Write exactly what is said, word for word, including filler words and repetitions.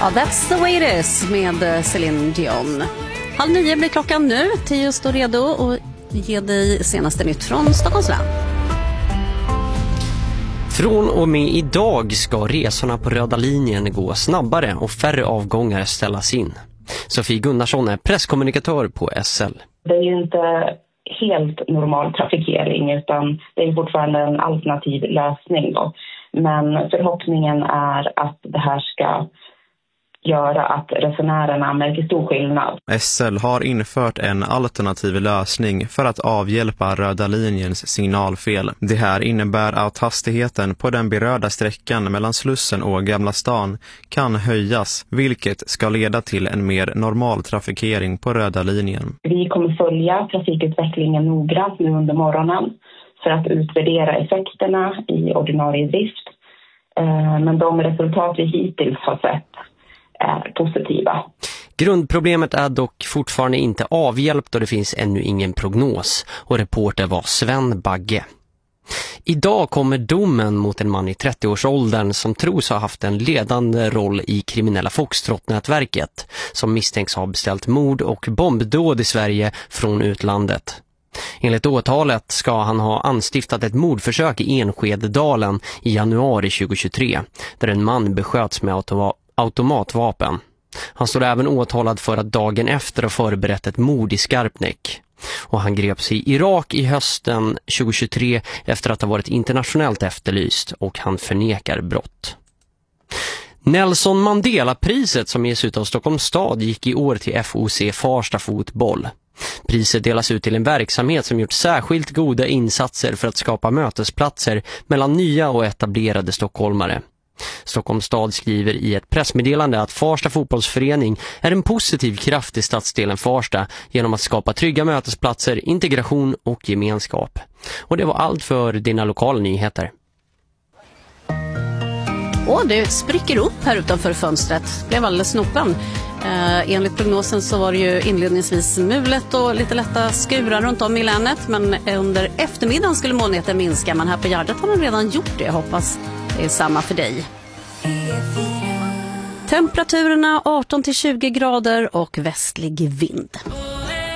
Ja, That's the way it is med Céline Dion. Halv nio blir klockan nu. Tio står redo och ge dig senaste nytt från Stockholms län. Från och med idag ska resorna på röda linjen gå snabbare och färre avgångar ställas in. Sofie Gunnarsson är presskommunikatör på S L. Det är ju inte helt normal trafikering utan det är fortfarande en alternativ lösning då. Men förhoppningen är att det här ska göra att resenärerna märker stor skillnad. S L har infört en alternativ lösning för att avhjälpa röda linjens signalfel. Det här innebär att hastigheten på den berörda sträckan mellan Slussen och Gamla stan kan höjas, vilket ska leda till en mer normal trafikering på röda linjen. Vi kommer följa trafikutvecklingen noggrant nu under morgonen för att utvärdera effekterna i ordinarie drift. Men de resultat vi hittills har sett är positiva. Grundproblemet är dock fortfarande inte avhjälpt och det finns ännu ingen prognos. Och reporter var Sven Bagge. Idag kommer domen mot en man i trettioårsåldern som tros ha haft en ledande roll i kriminella Foxtrot-nätverket som misstänks ha beställt mord och bombdåd i Sverige från utlandet. Enligt åtalet ska han ha anstiftat ett mordförsök i Enskededalen i januari tjugohundratjugotre där en man besköts med automa- automatvapen. Han står även åtalad för att dagen efter ha förberett ett mord i Skarpnäck. Och han greps i Irak i hösten tjugohundratjugotre efter att ha varit internationellt efterlyst och han förnekar brott. Nelson Mandela-priset som ges ut av Stockholms stad gick i år till F O C Farsta fotboll. Priset delas ut till en verksamhet som gjort särskilt goda insatser för att skapa mötesplatser mellan nya och etablerade stockholmare. Stockholms stad skriver i ett pressmeddelande att Farsta fotbollsförening är en positiv kraft i stadsdelen Farsta genom att skapa trygga mötesplatser, integration och gemenskap. Och det var allt för dina lokala nyheter. Och det spricker upp här utanför fönstret. Blev alldeles snopen. Eh, enligt prognosen så var det ju inledningsvis mulet och lite lätta skurar runt om i länet. Men under eftermiddagen skulle molnigheten minska. Men här på Gärdet har den redan gjort det. Jag hoppas det är samma för dig. Temperaturerna arton till tjugo grader och västlig vind.